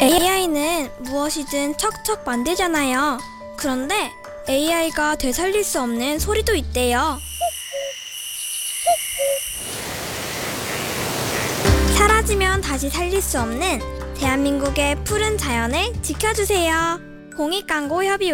AI는 무엇이든 척척 만들잖아요. 그런데 AI가 되살릴 수 없는 소리도 있대요. 사라지면 다시 살릴 수 없는 대한민국의 푸른 자연을 지켜주세요. 공익광고협의회